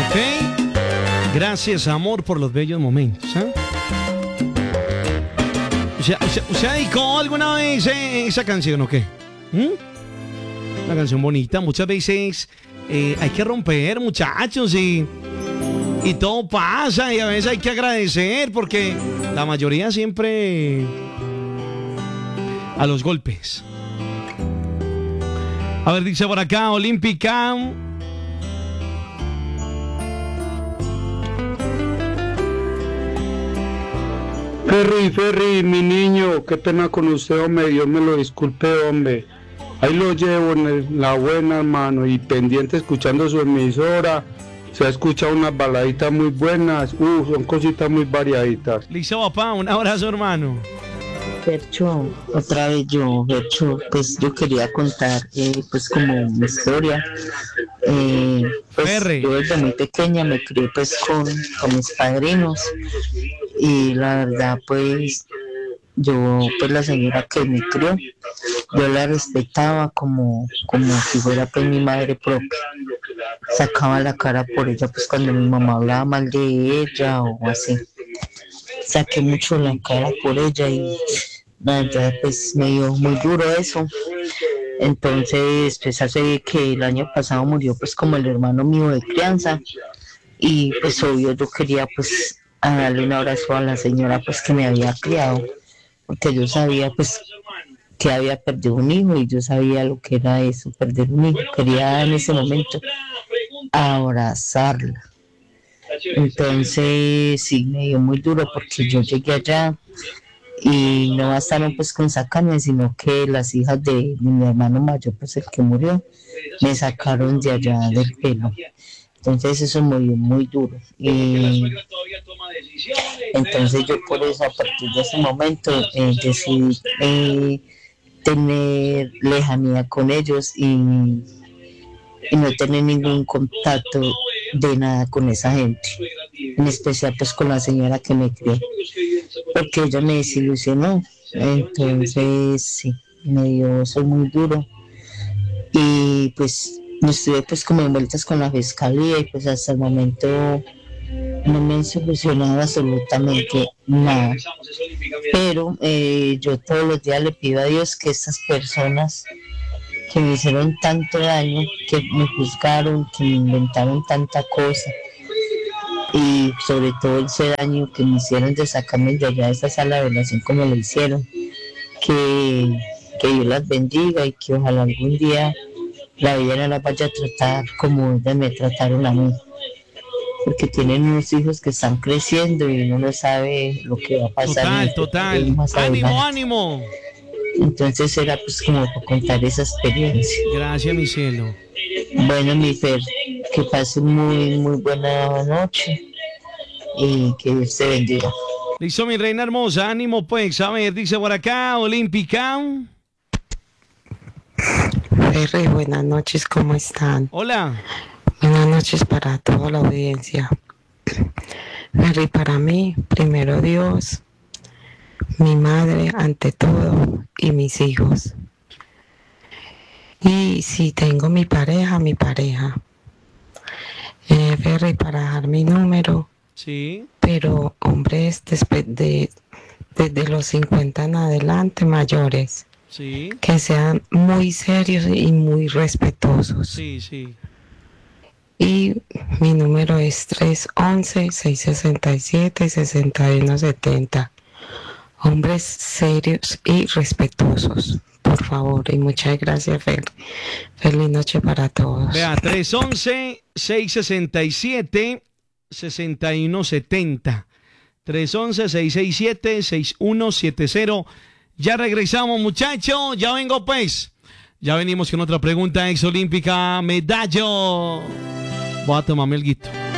¿Ok? Gracias, amor, por los bellos momentos. ¿Eh? ¿Se dedicó alguna vez esa canción o qué? Una canción bonita. Muchas veces hay que romper, muchachos, y todo pasa, y a veces hay que agradecer, porque la mayoría siempre a los golpes. A ver, dice por acá, Olímpica. Ferry, mi niño, qué pena con usted, hombre, Dios me lo disculpe, hombre. Ahí lo llevo en la buena, hermano, y pendiente escuchando su emisora. Se ha escuchado unas baladitas muy buenas, son cositas muy variaditas. Listo, papá, un abrazo, hermano. Fercho, otra vez yo, Fercho, pues yo quería contar, pues como mi historia. Pues yo desde muy pequeña me crié pues con mis padrinos, y la verdad pues yo, pues la señora que me crió, yo la respetaba como si fuera pues mi madre propia. Sacaba la cara por ella pues cuando mi mamá hablaba mal de ella o así. Saqué mucho la cara por ella y la verdad pues me dio muy duro eso. Entonces pues hace que el año pasado murió pues como el hermano mío de crianza, y pues obvio yo quería pues a darle un abrazo a la señora pues que me había criado, porque yo sabía pues que había perdido un hijo, y yo sabía lo que era eso, perder un hijo. Quería en ese momento abrazarla. Entonces sí, me dio muy duro, porque yo llegué allá y no bastaron pues con sacarme, sino que las hijas de mi hermano mayor, pues el que murió, me sacaron de allá del pelo. Entonces eso me dio muy duro, y entonces yo por eso a partir de ese momento decidí tener lejanía con ellos y no tener ningún contacto de nada con esa gente, en especial pues con la señora que me crió, porque ella me desilusionó. Entonces sí, me dio eso muy duro, y pues me estuve pues como en vueltas con la fiscalía, y pues hasta el momento no me han solucionado absolutamente nada. Pero yo todos los días le pido a Dios que estas personas que me hicieron tanto daño, que me juzgaron, que me inventaron tanta cosa, y sobre todo ese daño que me hicieron de sacarme de allá de esa sala de relación como lo hicieron, que Dios las bendiga, y que ojalá algún día la vida no las vaya a tratar como ellas me trataron a mí, porque tienen unos hijos que están creciendo y uno no sabe lo que va a pasar. Total. Ánimo. Entonces era pues como para contar esa experiencia. Gracias, mi cielo. Bueno, mi Fer, que pase muy, muy buena noche y que Dios te bendiga. Listo, mi reina hermosa, ánimo pues. A ver, dice por acá, Olímpica. Ferry, buenas noches, ¿cómo están? Hola. Buenas noches para toda la audiencia. Ferry, para mí, primero Dios, mi madre ante todo, y mis hijos. Y si tengo mi pareja. Ferry, para dejar mi número. Sí. Pero hombres desde los 50 en adelante, mayores. Sí. Que sean muy serios y muy respetuosos. Sí. Y mi número es 311-667-6170. Hombres serios y respetuosos, por favor. Y muchas gracias, Fer. Feliz noche para todos. Vea, 311-667-6170. 311-667-6170. Ya regresamos, muchachos. Ya vengo, pues. Ya venimos con otra pregunta exolímpica. Medallo. Voy a tomarme el guito.